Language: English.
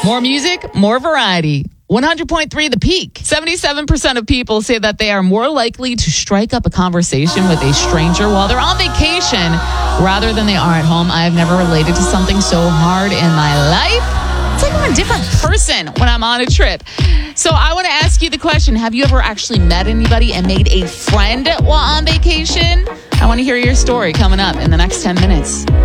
More music, more variety. 100.3 The Peak. 77% of people say that they are more likely to strike up a conversation with a stranger while they're on vacation rather than they are at home. I have never related to something so hard in my life. It's like I'm a different person when I'm on a trip. So I want to ask you the question, have you ever actually met anybody and made a friend while on vacation? I want to hear your story coming up in the next 10 minutes.